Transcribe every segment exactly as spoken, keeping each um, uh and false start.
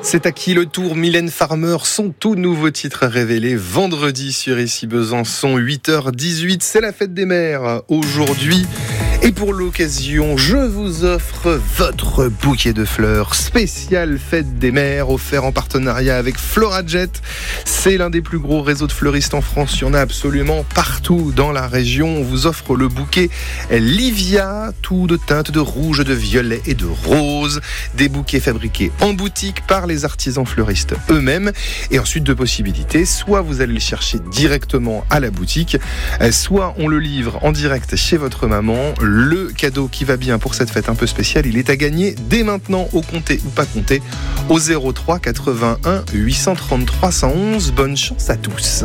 C'est à qui le tour? Mylène Farmer, son tout nouveau titre révélé vendredi sur Ici Besançon, huit heures dix-huit. C'est la fête des mères aujourd'hui. Et pour l'occasion, je vous offre votre bouquet de fleurs spécial fête des mères, offert en partenariat avec Florajet. C'est l'un des plus gros réseaux de fleuristes en France. Il y en a absolument partout dans la région. On vous offre le bouquet Livia, tout de teintes de rouge, de violet et de rose. Des bouquets fabriqués en boutique par les artisans fleuristes eux-mêmes. Et ensuite, deux possibilités. Soit vous allez le chercher directement à la boutique, soit on le livre en direct chez votre maman. Le cadeau qui va bien pour cette fête un peu spéciale, il est à gagner dès maintenant, au compter ou pas compter, au zéro trois quatre-vingt-un huit cent trente-trois cent onze. Bonne chance à tous.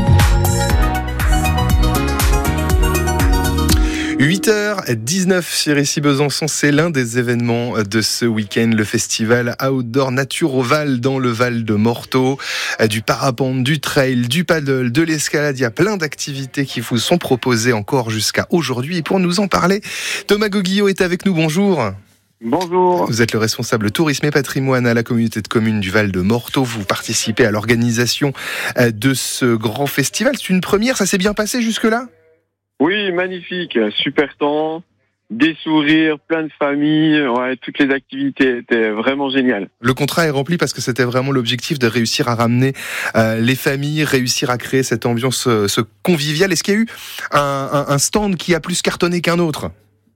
huit heures dix-neuf sur Ici Besançon, c'est l'un des événements de ce week-end, le festival Outdoor Naturoval dans le Val de Morteau. Du parapente, du trail, du paddle, de l'escalade, il y a plein d'activités qui vous sont proposées encore jusqu'à aujourd'hui. Et pour nous en parler, Thomas Goguillot est avec nous, bonjour. Bonjour. Vous êtes le responsable tourisme et patrimoine à la communauté de communes du Val de Morteau. Vous participez à l'organisation de ce grand festival. C'est une première, ça s'est bien passé jusque-là ? Oui, magnifique, super temps, des sourires, plein de familles, ouais, toutes les activités étaient vraiment géniales. Le contrat est rempli parce que c'était vraiment l'objectif de réussir à ramener euh, les familles, réussir à créer cette ambiance euh, ce conviviale. Est-ce qu'il y a eu un, un, un stand qui a plus cartonné qu'un autre ?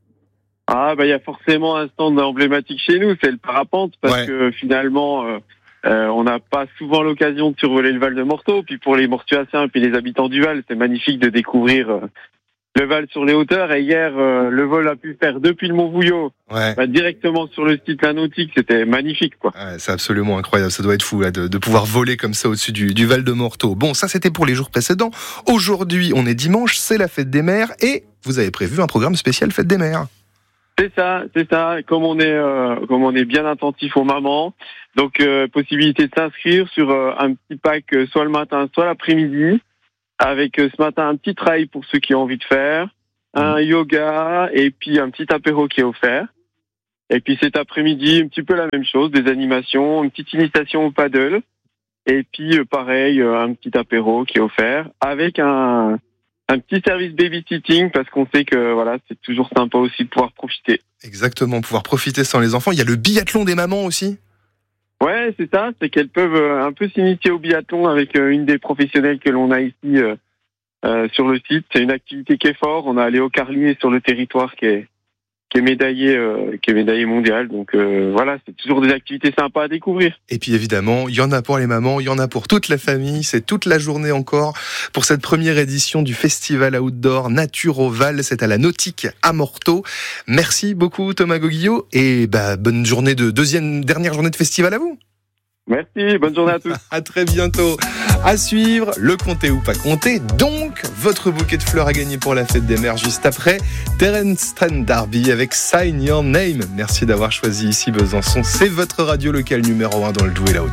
Ah bah il y a forcément un stand emblématique chez nous, c'est le parapente, parce ouais. que finalement euh, euh, on n'a pas souvent l'occasion de survoler le Val de Morteau. Puis pour les Mortuaciens et puis les habitants du Val, c'est magnifique de découvrir euh, le Val sur les hauteurs. Et hier, euh, le vol a pu faire depuis le Mont-Vouillot, ouais. bah, directement sur le site La Nautique. C'était magnifique, quoi. Ouais, c'est absolument incroyable. Ça doit être fou là, de, de pouvoir voler comme ça au-dessus du, du Val de Morteau. Bon, ça c'était pour les jours précédents. Aujourd'hui, on est dimanche, c'est la fête des mères et vous avez prévu un programme spécial fête des mères. C'est ça, c'est ça. Comme on est, euh, comme on est bien attentif aux mamans, donc euh, possibilité de s'inscrire sur euh, un petit pack, euh, soit le matin, soit l'après-midi. Avec euh, ce matin un petit trail pour ceux qui ont envie de faire, un yoga et puis un petit apéro qui est offert. Et puis cet après-midi, un petit peu la même chose, des animations, une petite initiation au paddle. Et puis euh, pareil, euh, un petit apéro qui est offert avec un, un petit service babysitting parce qu'on sait que voilà, c'est toujours sympa aussi de pouvoir profiter. Exactement, pouvoir profiter sans les enfants. Il y a le biathlon des mamans aussi. Ouais, c'est ça, c'est qu'elles peuvent un peu s'initier au biathlon avec une des professionnelles que l'on a ici euh, euh, sur le site. C'est une activité qui est forte. On a Léo Carlier sur le territoire qui est qui est médaillé euh, qui est médaillé mondial. Donc euh, voilà, c'est toujours des activités sympas à découvrir. Et puis évidemment, il y en a pour les mamans, il y en a pour toute la famille. C'est toute la journée encore pour cette première édition du festival Outdoor Naturoval. C'est à la Nautique à Morteau. Merci beaucoup Thomas Goguillot et bah bonne journée de deuxième dernière journée de festival à vous. Merci, bonne journée à tous. À très bientôt. À suivre, le compter ou pas compter. Donc, votre bouquet de fleurs à gagner pour la fête des mères juste après. Terence Trent D'Arby avec Sign Your Name. Merci d'avoir choisi Ici Besançon. C'est votre radio locale numéro un dans le Doubs et la Haute.